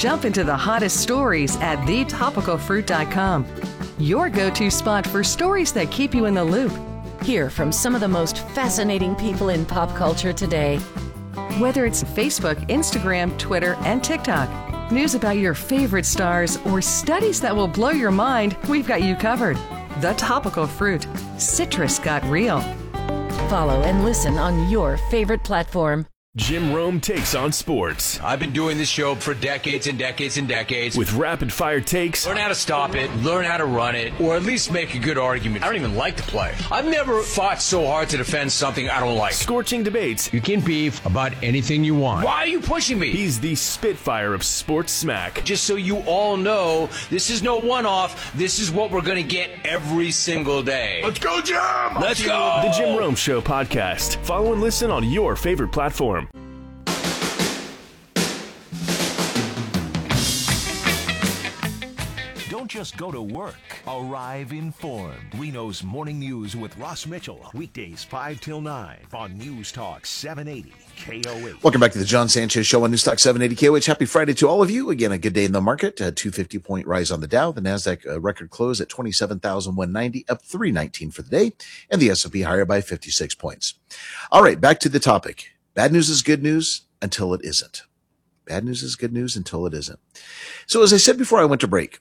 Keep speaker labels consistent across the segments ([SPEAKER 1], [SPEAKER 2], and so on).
[SPEAKER 1] Jump into the hottest stories at thetopicalfruit.com. Your go-to spot for stories that keep you in the loop. Hear from some of the most fascinating people in pop culture today. Whether it's Facebook, Instagram, Twitter, and TikTok, news about your favorite stars, or studies that will blow your mind, we've got you covered. The Topical Fruit. Citrus got real. Follow and listen on your favorite platform.
[SPEAKER 2] Jim Rome takes on sports.
[SPEAKER 3] I've been doing this show for decades and decades and decades.
[SPEAKER 2] With rapid-fire takes.
[SPEAKER 3] Learn how to stop it, learn how to run it, or at least make a good argument. I don't even like the play. I've never fought so hard to defend something I don't like.
[SPEAKER 2] Scorching debates.
[SPEAKER 3] You can beef about anything you want. Why are you pushing me?
[SPEAKER 2] He's the Spitfire of sports smack.
[SPEAKER 3] Just so you all know, this is no one-off. This is what we're going to get every single day.
[SPEAKER 4] Let's go, Jim!
[SPEAKER 3] Let's go!
[SPEAKER 2] The Jim Rome Show podcast. Follow and listen on your favorite platform.
[SPEAKER 5] Don't just go to work. Arrive informed. Reno's Morning News with Ross Mitchell. Weekdays 5 till 9 on News Talk 780 KOH.
[SPEAKER 6] Welcome back to the John Sanchez Show on News Talk 780 KOH. Happy Friday to all of you. Again, a good day in the market. A 250-point rise on the Dow. The NASDAQ record close at 27,190, up 319 for the day. And the S&P higher by 56 points. All right, back to the topic. Bad news is good news until it isn't. Bad news is good news until it isn't. So as I said before I went to break,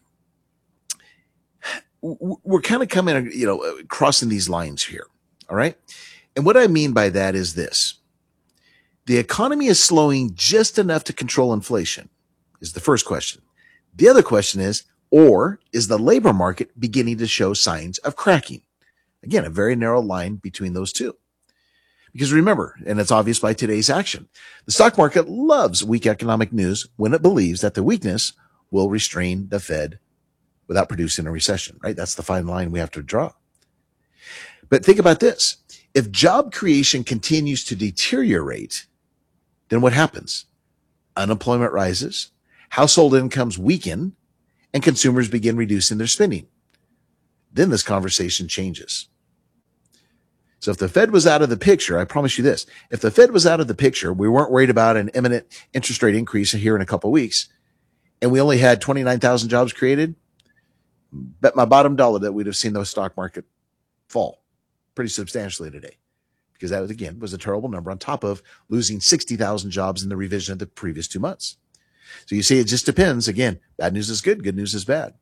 [SPEAKER 6] we're kind of coming, crossing these lines here. All right. And what I mean by that is this. The economy is slowing just enough to control inflation is the first question. The other question is the labor market beginning to show signs of cracking? Again, a very narrow line between those two. Because remember, and it's obvious by today's action, the stock market loves weak economic news when it believes that the weakness will restrain the Fed without producing a recession, right? That's the fine line we have to draw. But think about this. If job creation continues to deteriorate, then what happens? Unemployment rises, household incomes weaken, and consumers begin reducing their spending. Then this conversation changes. So if the Fed was out of the picture, I promise you this, if the Fed was out of the picture, we weren't worried about an imminent interest rate increase here in a couple of weeks, and we only had 29,000 jobs created, bet my bottom dollar that we'd have seen the stock market fall pretty substantially today, because that was a terrible number on top of losing 60,000 jobs in the revision of the previous 2 months. So you see, it just depends. Again, bad news is good news is bad.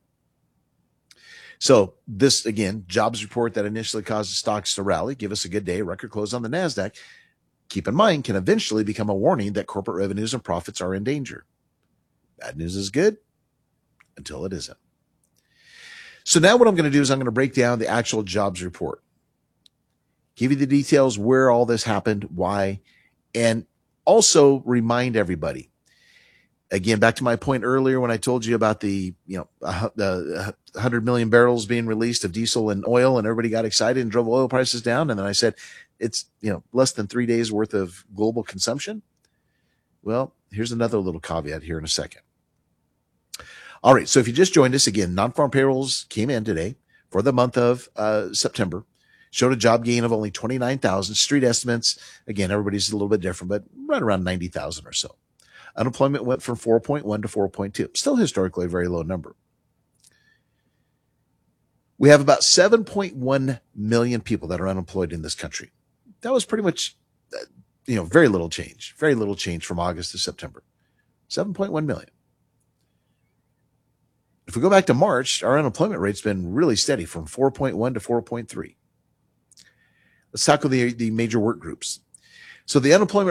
[SPEAKER 6] So this, again, jobs report that initially causes stocks to rally, give us a good day, record close on the NASDAQ, keep in mind, can eventually become a warning that corporate revenues and profits are in danger. Bad news is good until it isn't. So now what I'm going to do is I'm going to break down the actual jobs report, give you the details where all this happened, why, and also remind everybody. Again, back to my point earlier when I told you about the 100 million barrels being released of diesel and oil, and everybody got excited and drove oil prices down. And then I said, it's, less than 3 days worth of global consumption. Well, here's another little caveat here in a second. All right. So if you just joined us again, non-farm payrolls came in today for the month of September, showed a job gain of only 29,000. Street estimates, again, everybody's a little bit different, but right around 90,000 or so. Unemployment went from 4.1 to 4.2, still historically a very low number. We have about 7.1 million people that are unemployed in this country. That was pretty much, very little change from August to September. 7.1 million. If we go back to March, our unemployment rate's been really steady from 4.1 to 4.3. Let's tackle the major work groups. So the unemployment